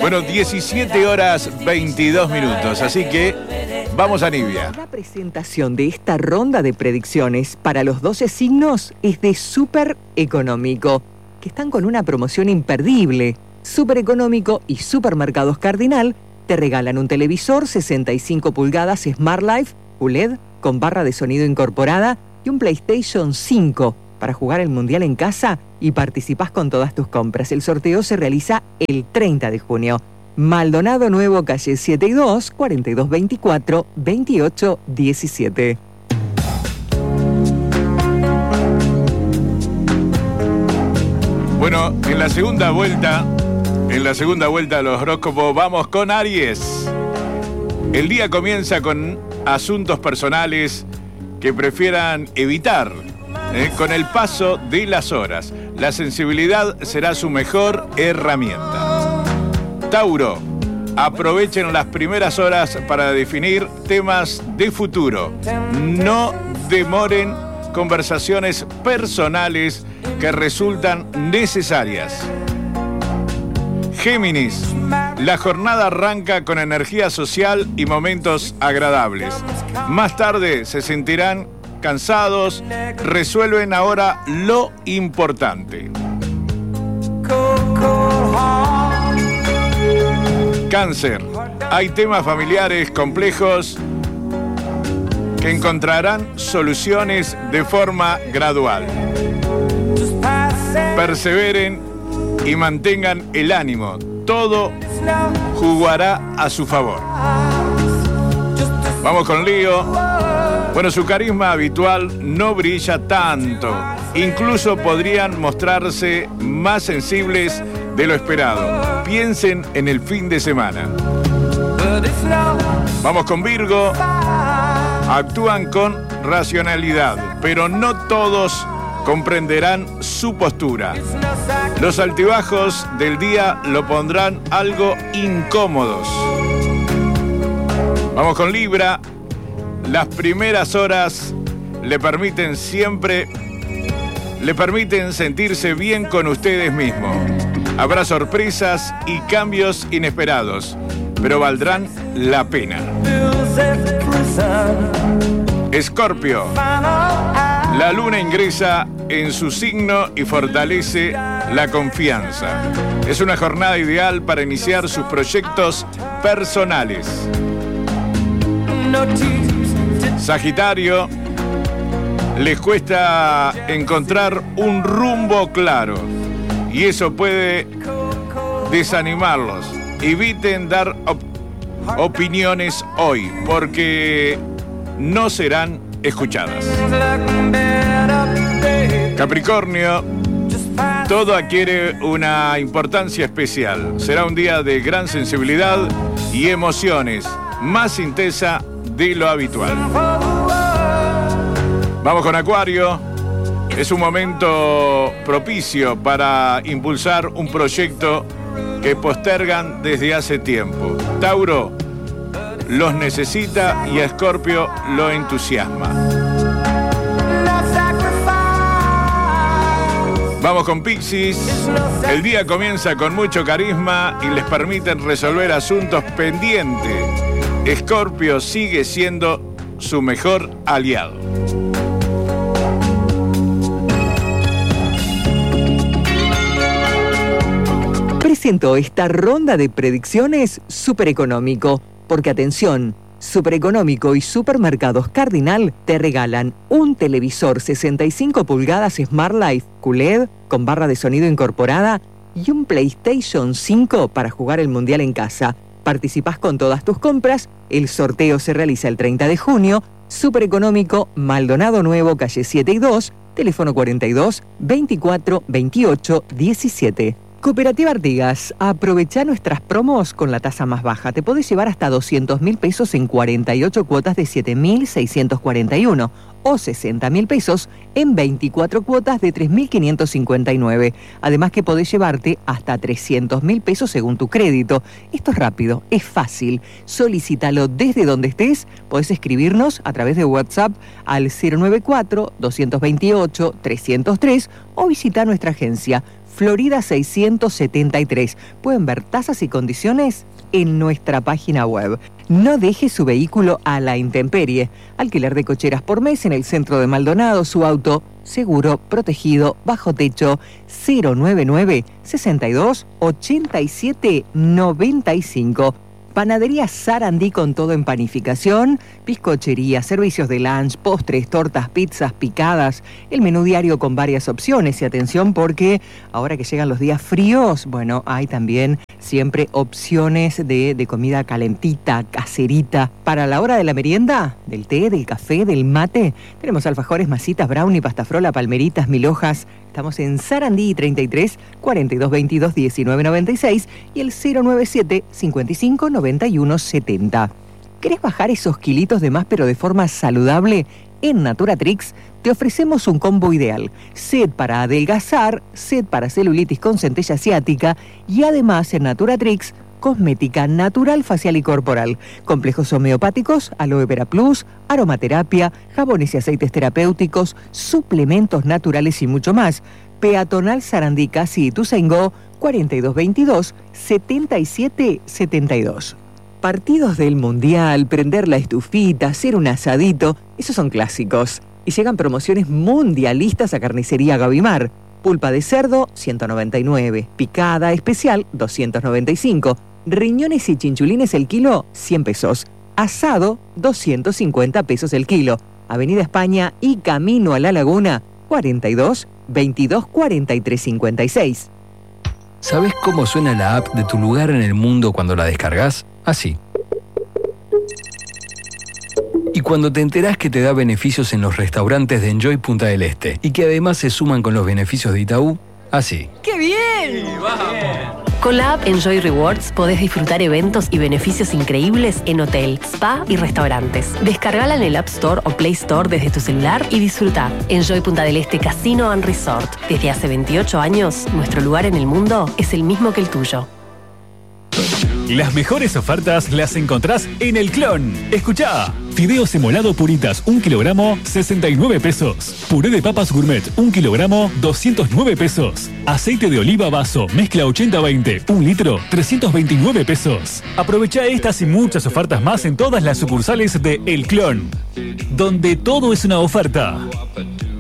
Bueno, 17 horas 22 minutos, así que vamos a Nivea. La presentación de esta ronda de predicciones para los 12 signos es de Súper Económico, que están con una promoción imperdible. Súper Económico y Supermercados Cardinal te regalan un televisor 65 pulgadas Smart Life QLED con barra de sonido incorporada y un PlayStation 5 para jugar el Mundial en casa y participás con todas tus compras. El sorteo se realiza el 30 de junio. Maldonado Nuevo, calle 7 y 2, 4224 2817. Bueno, en la segunda vuelta de los horóscopos vamos con Aries. El día comienza con asuntos personales que prefieran evitar. Con el paso de las horas, la sensibilidad será su mejor herramienta. Tauro, aprovechen las primeras horas para definir temas de futuro. No demoren conversaciones personales que resultan necesarias. Géminis, la jornada arranca con energía social y momentos agradables. Más tarde se sentirán cansados, resuelven ahora lo importante. Cáncer, hay temas familiares complejos que encontrarán soluciones de forma gradual. Perseveren y mantengan el ánimo, todo jugará a su favor. Vamos con Leo. Bueno, su carisma habitual no brilla tanto. Incluso podrían mostrarse más sensibles de lo esperado. Piensen en el fin de semana. Vamos con Virgo. Actúan con racionalidad, pero no todos comprenderán su postura. Los altibajos del día lo pondrán algo incómodos. Vamos con Libra. Las primeras horas le permiten sentirse bien con ustedes mismos. Habrá sorpresas y cambios inesperados, pero valdrán la pena. Escorpio, la luna ingresa en su signo y fortalece la confianza. Es una jornada ideal para iniciar sus proyectos personales. Sagitario, les cuesta encontrar un rumbo claro y eso puede desanimarlos. Eviten dar opiniones hoy porque no serán escuchadas. Capricornio, todo adquiere una importancia especial. Será un día de gran sensibilidad y emociones, más intensa de lo habitual. Vamos con Acuario. Es un momento propicio para impulsar un proyecto que postergan desde hace tiempo. Tauro los necesita y a Escorpio lo entusiasma. Vamos con Piscis. El día comienza con mucho carisma y les permiten resolver asuntos pendientes. Escorpio sigue siendo su mejor aliado. Presentó esta ronda de predicciones Súper Económico, porque atención, Súper Económico y Supermercados Cardinal te regalan un televisor 65 pulgadas Smart Life QLED con barra de sonido incorporada y un PlayStation 5 para jugar el Mundial en casa. Participás con todas tus compras, el sorteo se realiza el 30 de junio, Súper Económico, Maldonado Nuevo, calle 7 y 2, teléfono 42 24 28 17. Cooperativa Artigas, aprovecha nuestras promos con la tasa más baja. Te podés llevar hasta 200.000 pesos en 48 cuotas de 7.641 o 60.000 pesos en 24 cuotas de 3.559. Además que podés llevarte hasta 300.000 pesos según tu crédito. Esto es rápido, es fácil. Solicítalo desde donde estés. Podés escribirnos a través de WhatsApp al 094-228-303 o visita nuestra agencia Florida 673. Pueden ver tasas y condiciones en nuestra página web. No deje su vehículo a la intemperie. Alquiler de cocheras por mes en el centro de Maldonado. Su auto seguro, protegido, bajo techo. 099 62 87 95. Panadería Sarandí con todo en panificación, bizcochería, servicios de lunch, postres, tortas, pizzas, picadas, el menú diario con varias opciones. Y atención porque ahora que llegan los días fríos, bueno, hay también siempre opciones de comida calentita, caserita. Para la hora de la merienda, del té, del café, del mate, tenemos alfajores, masitas, brownie, pastafrola, palmeritas, 1000 hojas. Estamos en Sarandí 33 42 22 19 96 y el 097 55 91 70. ¿Querés bajar esos kilitos de más pero de forma saludable? En Naturatrix te ofrecemos un combo ideal. Set para adelgazar, set para celulitis con centella asiática y además en Naturatrix cosmética natural, facial y corporal, complejos homeopáticos, aloe vera plus, aromaterapia, jabones y aceites terapéuticos, suplementos naturales y mucho más. Peatonal Sarandí, Casi Ituzaingó, 4222 7772. Partidos del Mundial, prender la estufita, hacer un asadito, esos son clásicos. Y llegan promociones mundialistas a Carnicería Gavimar. Pulpa de cerdo, 199. Picada especial, 295. Riñones y chinchulines el kilo, 100 pesos. Asado, 250 pesos el kilo. Avenida España y Camino a la Laguna, 42 22 43 56. ¿Sabes cómo suena la app de tu lugar en el mundo cuando la descargas? Así. Y cuando te enterás que te da beneficios en los restaurantes de Enjoy Punta del Este y que además se suman con los beneficios de Itaú, así. ¡Qué bien! Sí, vamos. Con la app Enjoy Rewards podés disfrutar eventos y beneficios increíbles en hotel, spa y restaurantes. Descargala en el App Store o Play Store desde tu celular y disfruta. Enjoy Punta del Este Casino and Resort. Desde hace 28 años, nuestro lugar en el mundo es el mismo que el tuyo. Las mejores ofertas las encontrás en El Clon. Escuchá. Fideos emolado puritas, 1 kilogramo, 69 pesos. Puré de papas gourmet, 1 kilogramo, 209 pesos. Aceite de oliva vaso, mezcla 80-20, 1 litro, 329 pesos. Aprovechá estas y muchas ofertas más en todas las sucursales de El Clon, donde todo es una oferta.